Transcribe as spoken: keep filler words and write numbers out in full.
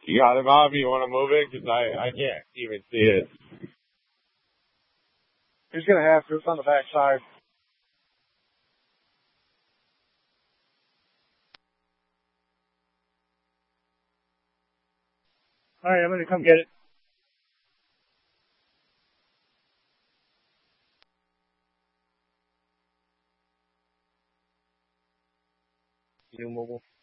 You got it, Bob? You want to move it? Because I, I can't even see it. He's going to have to. It's on the back side. All right, I'm going to come get it. New mobile.